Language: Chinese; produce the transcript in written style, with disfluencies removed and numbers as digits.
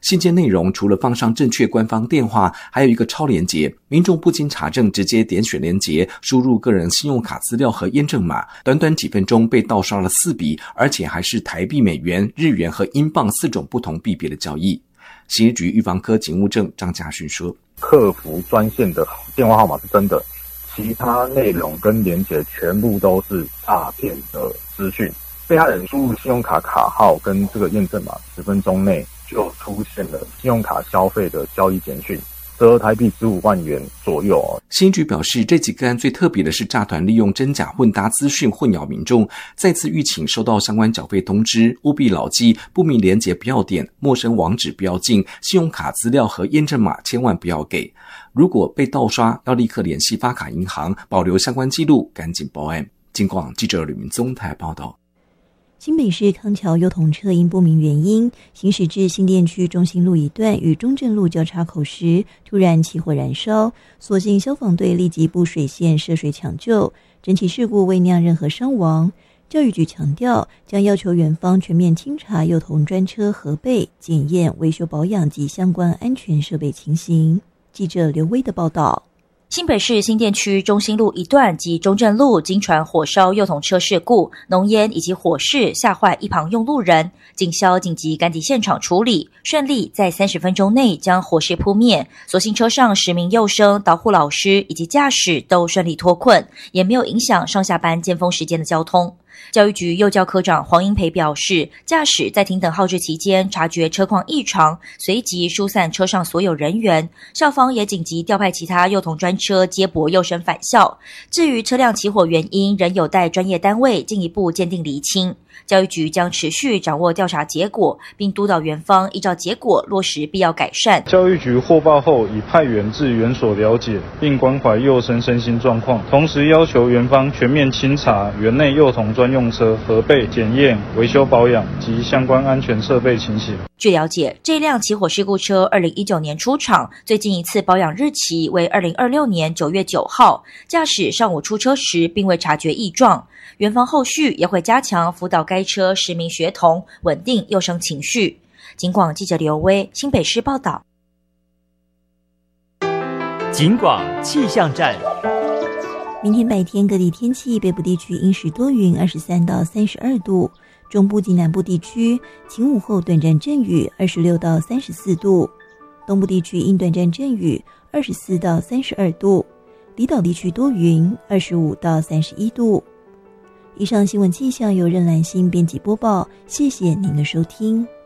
信件内容除了放上正确官方电话，还有一个超连结，民众不经查证直接点选连结，输入个人信用卡资料和验证码，短短几分钟被盗刷了4笔，而且还是台币、美元、日元和英镑4种不同币别的交易。刑事局预防科警务证张家勋说， 客服专线的电话号码是真的，其他内容跟连结全部都是诈骗的资讯。被害人输入信用卡卡号跟这个验证码10分钟内就出现了信用卡消费的交易简讯，折台币15万元左右。 刑局表示，这几个案最特别的是诈团利用真假混搭资讯混淆民众，再次吁请收到相关缴费通知务必牢记，不明连结不要点，陌生网址不要进，信用卡资料和验证码千万不要给。如果被盗刷，要立刻联系发卡银行保留相关记录，赶紧报案。警广记者吕明宗台报道。 新北市康桥幼童车因不明原因行驶至新店区中心路一段与中正路交叉口时，突然起火燃烧，所幸消防队立即布水线涉水抢救，整起事故未酿任何伤亡。教育局强调，将要求园方全面清查幼童专车核备、检验、维修保养及相关安全设备情形。记者刘威的报道。 新北市新店区中心路一段及中正路经传火烧幼童车事故，浓烟以及火势吓坏一旁用路人，警消紧急赶抵现场处理，顺利在30分钟内将火势扑灭。所幸车上10名幼生、导护老师以及驾驶都顺利脱困，也没有影响上下班尖峰时间的交通。教育局幼教科长黄英培表示，驾驶在停等号志期间察觉车况异常，随即疏散车上所有人员，校方也紧急调派其他幼童专车接驳幼生返校。至于车辆起火原因，仍有待专业单位进一步鉴定厘清。教育局将持续掌握调查结果，并督导园方依照结果落实必要改善。 教育局获报后已派员至园所了解，并关怀幼生身心状况，同时要求园方全面清查园内幼童专用车核备、检验、维修保养及相关安全设备情形。 据了解，这辆起火事故车2019年出厂，最近一次保养日期为2026年9月9号，驾驶上午出车时并未察觉异状。园方后续也会加强辅导该车10名学童，稳定幼生情绪。警广记者刘威新北市报道。 警广气象站。 明天白天各地天气，北部地区阴时多云，23到32度；中部及南部地区晴午后短暂阵雨，26到34度；东部地区阴短暂阵雨，24到32度；离岛地区多云，25到31度。以上新闻气象由任兰心编辑播报，谢谢您的收听。